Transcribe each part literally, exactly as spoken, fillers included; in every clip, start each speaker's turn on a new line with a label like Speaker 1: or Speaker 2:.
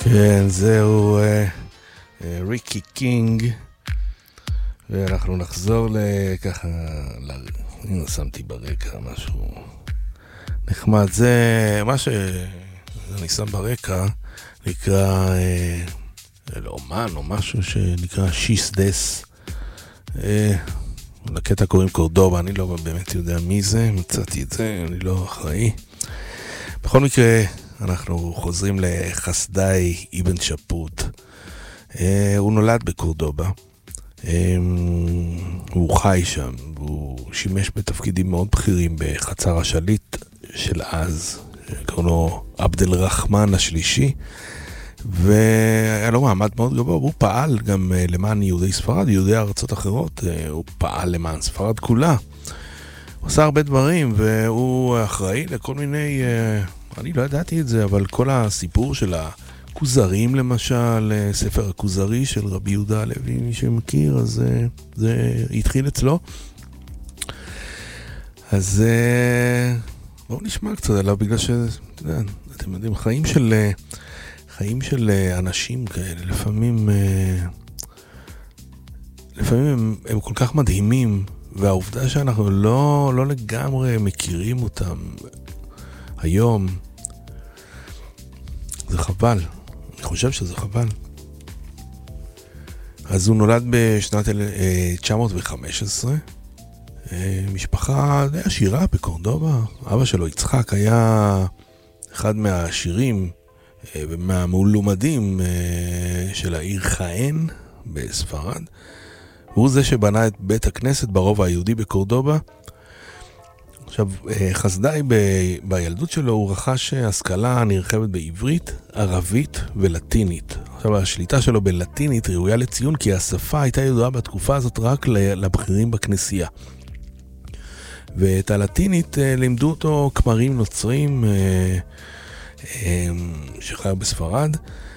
Speaker 1: כן, זהו אה, אה, ריקי קינג, ואנחנו נחזור לככה, הנה שמתי ברקע משהו נחמד, זה מה שאני שם ברקע נקרא אה, לאומן או משהו שנקרא שיס דס, אה, לקטע קוראים קורדובה, אני לא באמת יודע מי זה, מצאתי את זה, אני לא אחראי. בכל מקרה אנחנו חוזרים לחסדאי אבן שפרוט. אה, הוא נולד בקורדובה, אה, הוא חי שם, הוא שימש בתפקידים מאוד בכירים בחצר השליט של אז, קוראים לו עבד אל רחמן השלישי, והיה לו מעמד מאוד גבוה. הוא פעל גם למען יהודי ספרד, יהודי ארצות אחרות, הוא פעל למען ספרד כולה. הוא עושה הרבה דברים, והוא אחראי לכל מיני, אני לא ידעתי את זה, אבל כל הסיפור של הכוזרים למשל, ספר הכוזרי של רבי יהודה הלוי, מי שמכיר, אז זה, זה התחיל אצלו. אז בואו נשמע קצת עליו, בגלל שאתם יודעים, חיים של... חיים של אנשים כאלה, לפעמים, לפעמים הם, הם כל כך מדהימים, והעובדה שאנחנו לא, לא לגמרי מכירים אותם היום, זה חבל. אני חושב שזה חבל. אז הוא נולד בשנת תשע מאות וחמש עשרה, משפחה די עשירה בקורדובה. אבא שלו, יצחק, היה אחד מהעשירים ומהמלומדים של העיר חאן בספרד. הוא זה שבנה את בית הכנסת ברובע היהודי בקורדובה. עכשיו, חסדאי ב- בילדות שלו הוא רכש השכלה נרחבת בעברית, ערבית ולטינית. עכשיו, השליטה שלו בלטינית ראויה לציון, כי השפה הייתה ידועה בתקופה הזאת רק לבכירים בכנסייה. ואת הלטינית לימדו אותו כמרים נוצרים שחיו בספרד,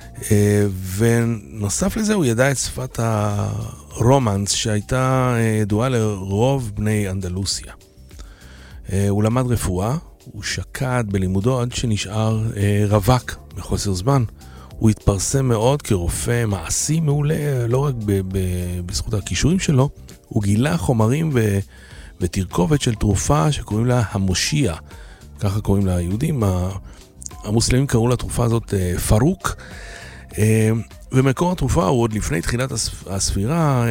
Speaker 1: ונוסף לזה הוא ידע את שפת הרומנס שהייתה ידועה לרוב בני אנדלוסיה. הוא למד רפואה, הוא שקד בלימודו עד שנשאר רווק מחוסר זמן. הוא התפרסם מאוד כרופא מעשי מעולה, לא רק ב- ב- בזכות הכישורים שלו, הוא גילה חומרים ו- ותרכובת של תרופה שקוראים לה המושיע, ככה קוראים לה היהודים, המוסלמים קראו לתרופה הזאת פרוק, ומקור התרופה הוא עוד לפני תחילת הספירה,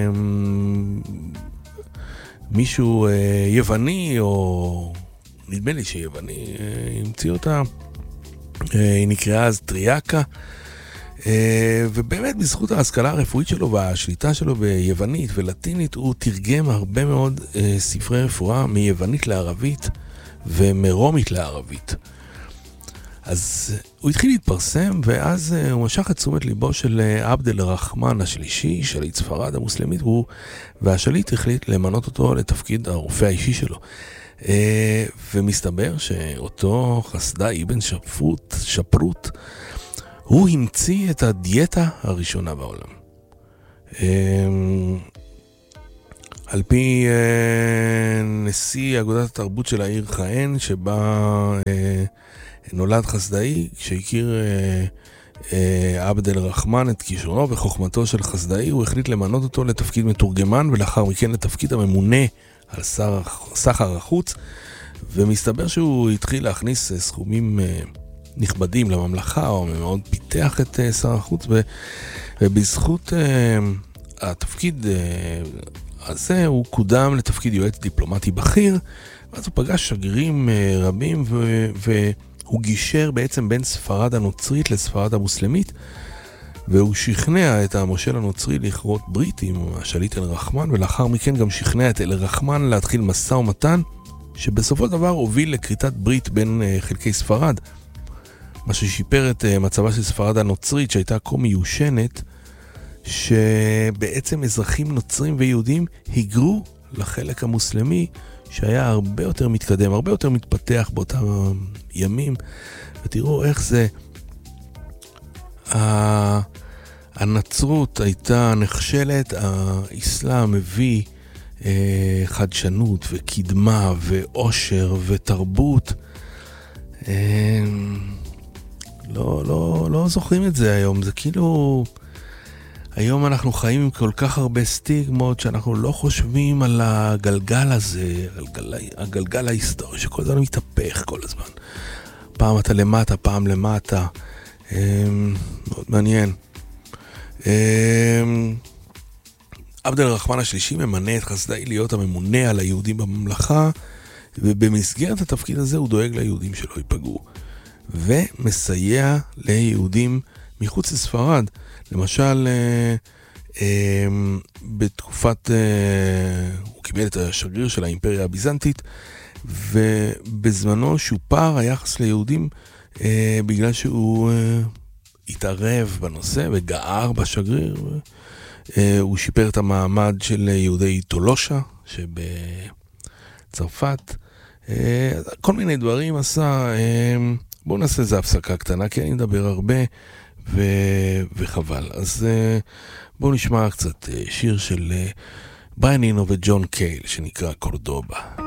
Speaker 1: מישהו יווני, או נדמה לי שיווני, המציא אותה, היא נקראה אז טריאקה, ובאמת בזכות ההשכלה הרפואית שלו והשליטה שלו ביוונית ולטינית, הוא תרגם הרבה מאוד ספרי רפואה מיוונית לערבית ומרומית לערבית. אז הוא התחיל להתפרסם, ואז הוא משך את תשומת ליבו של עבד אל רחמן השלישי, שליט ספרד המוסלמית, והוא, והשליט החליט למנות אותו לתפקיד הרופא האישי שלו. ומסתבר שאותו חסדאי אבן שפרוט, שפרוט, הוא המציא את הדיאטה הראשונה בעולם. על פי נשיא אגודת התרבות של העיר חאן, שבה נולד חסדאי, שהכיר עבד אל רחמן את כישרונו וחוכמתו של חסדאי, הוא החליט למנות אותו לתפקיד מתורגמן, ולאחר מכן לתפקיד הממונה על סחר החוץ, ומסתבר שהוא התחיל להכניס סכומים נכבדים לממלכה, או מאוד פיתח את שר החוץ, ובזכות התפקיד הזה הוא קודם לתפקיד יועץ דיפלומטי בכיר, ואז הוא פגש שגרירים רבים, והוא גישר בעצם בין ספרד הנוצרית לספרד המוסלמית, והוא שכנע את המושל הנוצרי לכרות ברית עם השליט אל רחמן, ולאחר מכן גם שכנע את אל רחמן להתחיל משא ומתן, שבסופו של דבר הוביל לכריתת ברית בין חלקי ספרד, מה ששיפר את מצבה של ספרד הנוצרית, שהייתה כה מיושנת, שבעצם אזרחים נוצרים ויהודים היגרו לחלק המוסלמי, שהיה הרבה יותר מתקדם, הרבה יותר מתפתח באותם ימים. ותראו איך זה, הנצרות הייתה נכשלת, האסלאם מביא חדשנות וקדמה ואושר ותרבות. לא, לא, לא זוכרים את זה היום. זה כאילו... היום אנחנו חיים עם כל כך הרבה סטיגמות שאנחנו לא חושבים על הגלגל הזה, הגלגל, הגלגל ההיסטורי שכל הזמן מתהפך כל הזמן. פעם אתה למטה, פעם למטה. מאוד מעניין. עבד אל-רחמן השלישי ממנה את חסדאי להיות הממונה על היהודים בממלכה, ובמסגרת התפקיד הזה הוא דואג ליהודים שלא ייפגעו. ומסייע ליהודים מחוץ לספרד. למשל, אה, אה, בתקופת, אה, הוא קיבל את השגריר של האימפריה הביזנטית, ובזמנו שופר היחס ליהודים אה, בגלל שהוא אה, התערב בנושא וגער בשגריר. אה, הוא שיפר את המעמד של יהודי טולושה שבצרפת. אה, כל מיני דברים עשה. אה, בואו נעשה איזה הפסקה קטנה, כי אני מדבר הרבה ו... וחבל. אז בואו נשמע קצת שיר של בריאן אינו וג'ון קייל שנקרא קורדובה.